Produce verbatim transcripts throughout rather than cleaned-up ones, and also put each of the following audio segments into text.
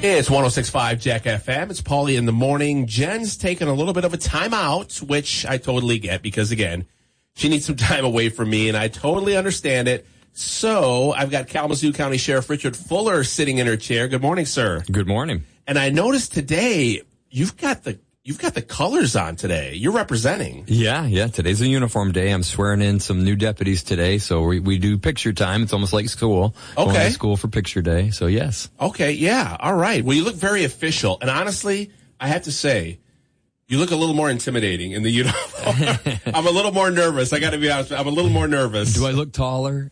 It's one oh six point five Jack F M. It's Paulie in the morning. Jen's taking a little bit of a time out, which I totally get because, again, she needs some time away from me, and I totally understand it. So I've got Kalamazoo County Sheriff Richard Fuller sitting in her chair. Good morning, sir. Good morning. And I noticed today you've got the you've got the colors on today. You're representing. Yeah, yeah. Today's a uniform day. I'm swearing in some new deputies today, so we, we do picture time. It's almost like school. Okay. Going to school for picture day, so yes. Okay, yeah. All right. Well, you look very official. And honestly, I have to say, you look a little more intimidating in the uniform. I'm a little more nervous. I got to be honest. I'm a little more nervous. Do I look taller?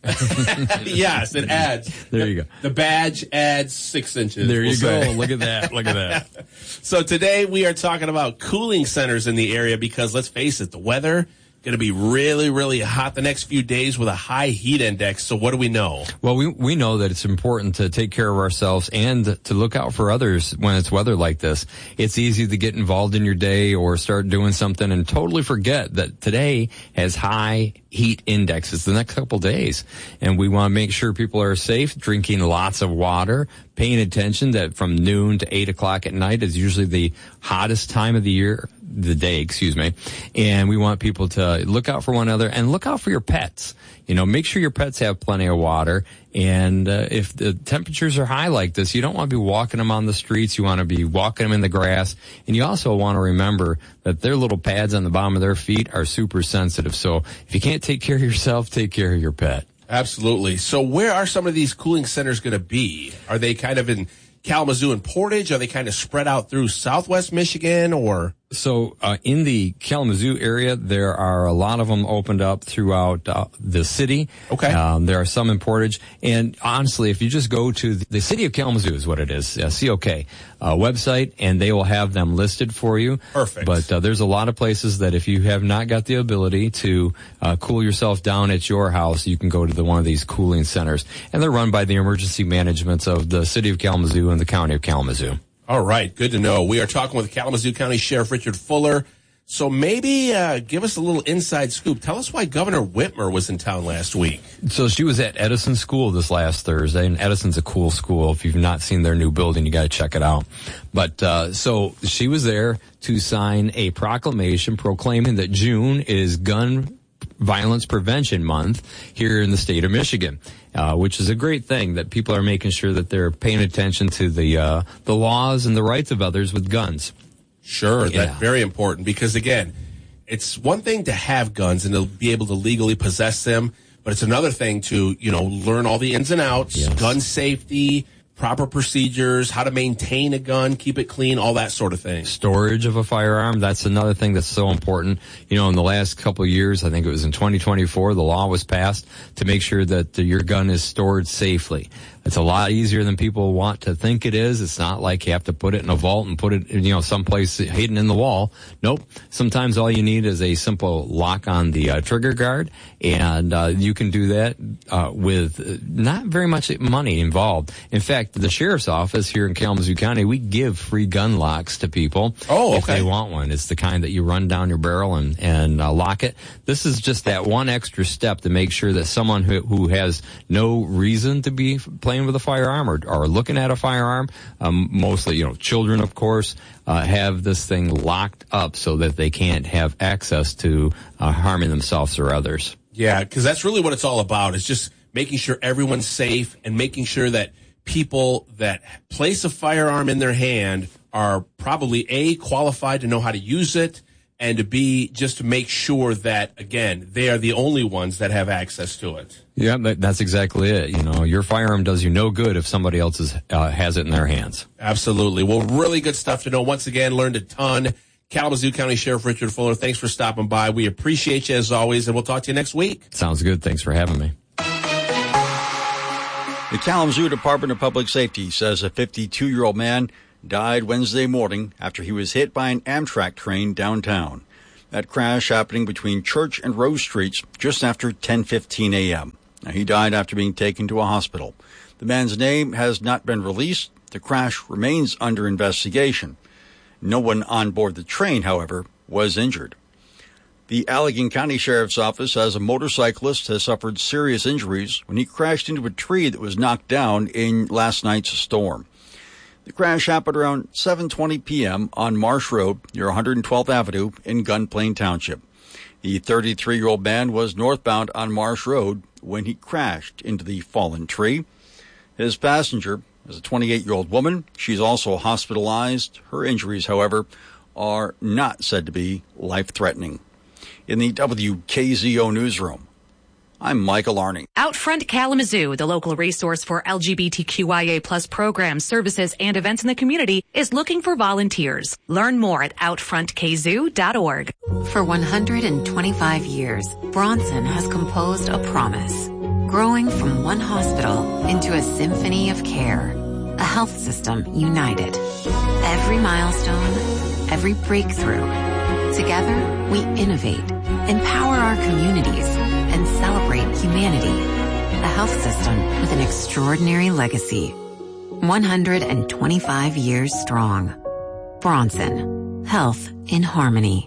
Yes, it adds. There you go. The badge adds six inches. There you we'll go. say. Look at that. Look at that. So today we are talking about cooling centers in the area because, let's face it, the weather going to be really, really hot the next few days with a high heat index. So what do we know? Well, we we know that it's important to take care of ourselves and to look out for others when it's weather like this. It's easy to get involved in your day or start doing something and totally forget that today has high heat indexes the next couple days. And we want to make sure people are safe, drinking lots of water, paying attention that from noon to eight o'clock at night is usually the hottest time of the year, the day, excuse me. And we want people to look out for one another and look out for your pets. You know, make sure your pets have plenty of water. And uh, if the temperatures are high like this, you don't want to be walking them on the streets. You want to be walking them in the grass. And you also want to remember that their little pads on the bottom of their feet are super sensitive. So if you can't take care of yourself, take care of your pet. Absolutely. So where are some of these cooling centers going to be? Are they kind of in Kalamazoo and Portage? Are they kind of spread out through Southwest Michigan or? So uh, in the Kalamazoo area, there are a lot of them opened up throughout uh, the city. Okay. Um, there are some in Portage. And honestly, if you just go to the, the City of Kalamazoo is what it is, uh, C O K uh, website, and they will have them listed for you. Perfect. But uh, there's a lot of places that if you have not got the ability to uh, cool yourself down at your house, you can go to the, one of these cooling centers. And they're run by the emergency managements of the City of Kalamazoo and the County of Kalamazoo. All right, good to know. We are talking with Kalamazoo County Sheriff Richard Fuller. So maybe uh, give us a little inside scoop. Tell us why Governor Whitmer was in town last week. So she was at Edison School this last Thursday, and Edison's a cool school. If you've not seen their new building, you got to check it out. But uh, so she was there to sign a proclamation proclaiming that June is Gun Violence Prevention Month here in the state of Michigan, uh, which is a great thing that people are making sure that they're paying attention to the uh, the laws and the rights of others with guns. Sure, Yeah. that's very important because, again, it's one thing to have guns and to be able to legally possess them, but it's another thing to, you know, learn all the ins and outs, Yes. gun safety, proper procedures, how to maintain a gun, keep it clean, all that sort of thing. Storage of a firearm, that's another thing that's so important. You know, in the last couple of years, I think it was in twenty twenty-four, the law was passed to make sure that the, your gun is stored safely. It's a lot easier than people want to think it is. It's not like you have to put it in a vault and put it, you know, someplace hidden in the wall. Nope. Sometimes all you need is a simple lock on the uh, trigger guard, and uh, you can do that uh, with not very much money involved. In fact, the sheriff's office here in Kalamazoo County, we give free gun locks to people Oh, if okay. they want one. It's the kind that you run down your barrel and, and uh, lock it. This is just that one extra step to make sure that someone who, who has no reason to be playing with a firearm or, or looking at a firearm, um, mostly, you know, children, of course, uh, have this thing locked up so that they can't have access to uh, harming themselves or others. Yeah, because that's really what it's all about, is just making sure everyone's safe and making sure that people that place a firearm in their hand are probably, A, qualified to know how to use it, and to B, just to make sure that, again, they are the only ones that have access to it. Yeah, that, that's exactly it. You know, your firearm does you no good if somebody else is, uh, has it in their hands. Absolutely. Well, really good stuff to know. Once again, learned a ton. Kalamazoo County Sheriff Richard Fuller, thanks for stopping by. We appreciate you as always, and we'll talk to you next week. Sounds good. Thanks for having me. The Kalamazoo Department of Public Safety says a fifty-two-year-old man died Wednesday morning after he was hit by an Amtrak train downtown. That crash happening between Church and Rose Streets just after ten fifteen a.m. Now, he died after being taken to a hospital. The man's name has not been released. The crash remains under investigation. No one on board the train, however, was injured. The Allegan County Sheriff's Office says a motorcyclist has suffered serious injuries when he crashed into a tree that was knocked down in last night's storm. The crash happened around seven twenty p.m. on Marsh Road near one hundred twelfth Avenue in Gunplain Township. The thirty-three-year-old man was northbound on Marsh Road when he crashed into the fallen tree. His passenger is a twenty-eight-year-old woman. She's also hospitalized. Her injuries, however, are not said to be life-threatening. In the W K Z O newsroom, I'm Michael Arning. Outfront Kalamazoo, the local resource for L G B T Q I A plus programs, services, and events in the community, is looking for volunteers. Learn more at outfront k zoo dot org. For one hundred twenty-five years, Bronson has composed a promise, growing from one hospital into a symphony of care, a health system united. Every milestone, every breakthrough. Together, we innovate, empower our communities, and celebrate humanity. A health system with an extraordinary legacy. one hundred twenty-five years strong. Bronson. Health in harmony.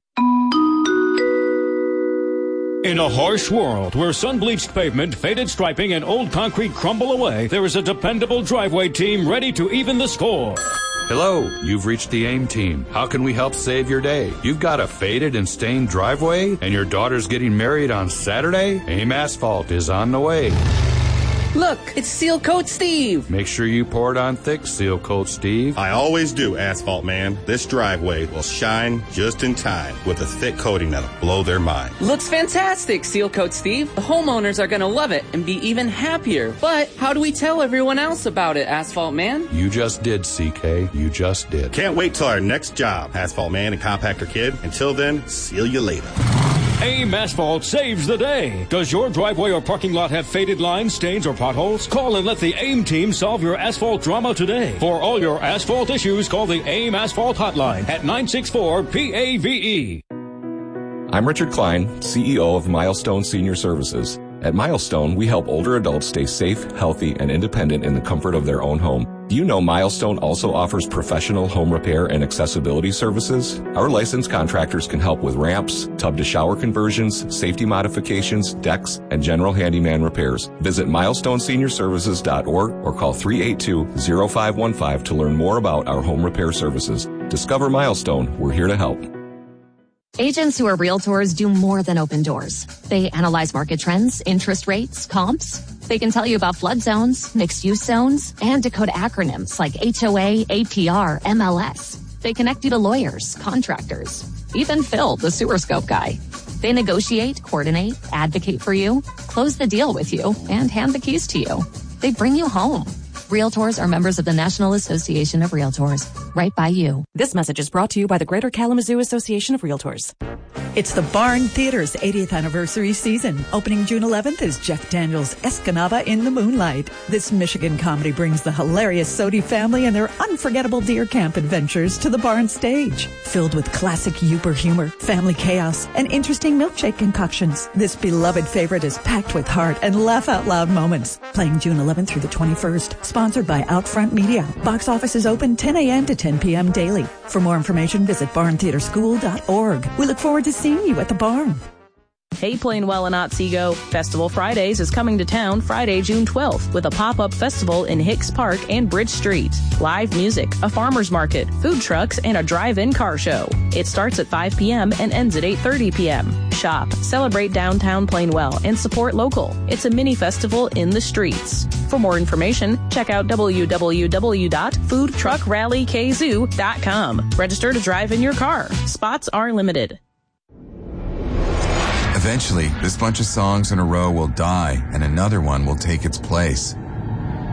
In a harsh world where sun-bleached pavement, faded striping, and old concrete crumble away, there is a dependable driveway team ready to even the score. Hello, you've reached the AIM team. How can we help save your day? You've got a faded and stained driveway, and your daughter's getting married on Saturday? AIM Asphalt is on the way. Look, it's Seal Coat Steve. Make sure you pour it on thick, Seal Coat Steve. I always do, Asphalt Man. This driveway will shine just in time with a thick coating that'll blow their mind. Looks fantastic, Seal Coat Steve. The homeowners are going to love it and be even happier. But how do we tell everyone else about it, Asphalt Man? You just did, C K. You just did. Can't wait till our next job, Asphalt Man and Compactor Kid. Until then, seal you later. AIM Asphalt saves the day. Does your driveway or parking lot have faded lines, stains, or potholes? Call and let the AIM team solve your asphalt drama today. For all your asphalt issues, call the AIM Asphalt hotline at nine six four P A V E. I'm Richard Klein, C E O of Milestone Senior Services. At Milestone, we help older adults stay safe, healthy, and independent in the comfort of their own home. Do you know Milestone also offers professional home repair and accessibility services? Our licensed contractors can help with ramps, tub-to-shower conversions, safety modifications, decks, and general handyman repairs. Visit milestone senior services dot org or call three eight two, zero five one five to learn more about our home repair services. Discover Milestone. We're here to help. Agents who are realtors do more than open doors. They analyze market trends, interest rates, comps. They can tell you about flood zones, mixed-use zones, and decode acronyms like H O A, A P R, M L S. They connect you to lawyers, contractors, even Phil, the sewer scope guy. They negotiate, coordinate, advocate for you, close the deal with you, and hand the keys to you. They bring you home. Realtors are members of the National Association of Realtors. Right by you. This message is brought to you by the Greater Kalamazoo Association of Realtors. It's the Barn Theater's eightieth anniversary season. Opening June eleventh is Jeff Daniels' Escanaba in the Moonlight. This Michigan comedy brings the hilarious Sodi family and their unforgettable deer camp adventures to the Barn stage. Filled with classic Yooper humor, family chaos, and interesting milkshake concoctions, this beloved favorite is packed with heart and laugh-out-loud moments. Playing June eleventh through the twenty-first. Sponsored by Outfront Media. Box office is open ten a.m. to ten p.m. daily. For more information, visit barn theater school dot org. We look forward to seeing you at the Barn. Hey Plainwell and Otsego, Festival Fridays is coming to town Friday, June twelfth with a pop-up festival in Hicks Park and Bridge Street. Live music, a farmer's market, food trucks, and a drive-in car show. It starts at five p.m. and ends at eight thirty p.m. Shop, celebrate downtown Plainwell, and support local. It's a mini festival in the streets. For more information, check out w w w dot food truck rally k zoo dot com. Register to drive in your car. Spots are limited. Eventually, this bunch of songs in a row will die and another one will take its place.